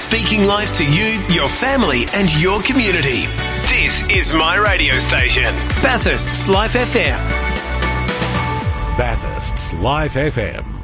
speaking life to you, your family and your community. This is my radio station, Bathurst's Life FM. Bathurst's Life FM.